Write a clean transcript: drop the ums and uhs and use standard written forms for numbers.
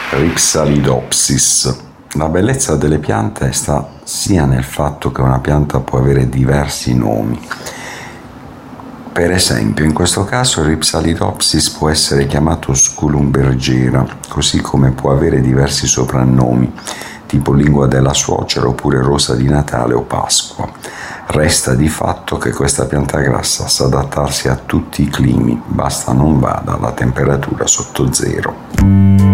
Ripsalidopsis. La bellezza delle piante sta sia nel fatto che una pianta può avere diversi nomi. Per esempio, in questo caso Ripsalidopsis può essere chiamato Sculumbergera, così come può avere diversi soprannomi, tipo lingua della suocera oppure rosa di Natale o Pasqua. Resta di fatto che questa pianta grassa sa adattarsi a tutti i climi, basta non vada alla temperatura sotto zero.